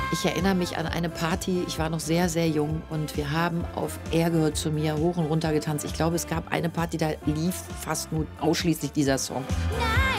Ich erinnere mich an eine Party, ich war noch sehr, sehr jung und wir haben auf „Er gehört zu mir“ hoch und runter getanzt. Ich glaube, es gab eine Party, da lief fast nur ausschließlich dieser Song.